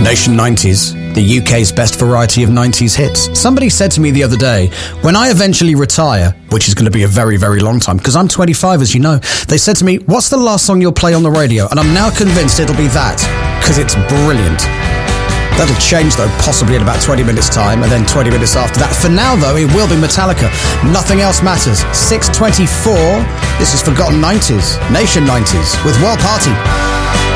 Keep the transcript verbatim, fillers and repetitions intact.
Nation nineties, the U K's best variety of nineties hits. Somebody said to me the other day, when I eventually retire, which is going to be a very, very long time, because I'm twenty-five, as you know, they said to me, what's the last song you'll play on the radio? And I'm now convinced it'll be that, because it's brilliant. That'll change, though, possibly in about twenty minutes' time, and then twenty minutes after that. For now, though, it will be Metallica. Nothing else matters. six twenty-four. This is Forgotten nineties, Nation nineties, with World Party.